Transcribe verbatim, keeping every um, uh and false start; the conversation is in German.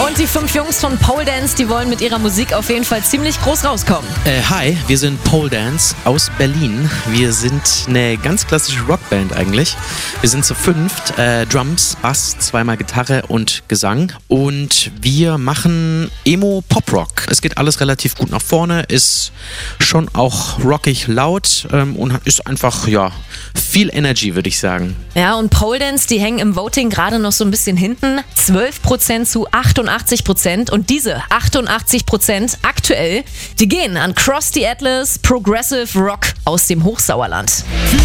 Und die fünf Jungs von Pole Dance, die wollen mit ihrer Musik auf jeden Fall ziemlich groß rauskommen. Äh, hi, wir sind Pole Dance aus Berlin. Wir sind eine ganz klassische Rockband eigentlich. Wir sind zu fünft, äh, Drums, Bass, zweimal Gitarre und Gesang. Und wir machen Emo-Pop-Rock. Es geht alles relativ gut nach vorne, ist schon auch rockig laut ähm, und ist einfach, ja, viel Energy, würde ich sagen. Ja, und Pole Dance, die hängen im Voting gerade noch so ein bisschen hinten. zwölf Prozent zu achtundachtzig Prozent. Und diese achtundachtzig Prozent aktuell, die gehen an Cross the Atlas Progressive Rock aus dem Hochsauerland.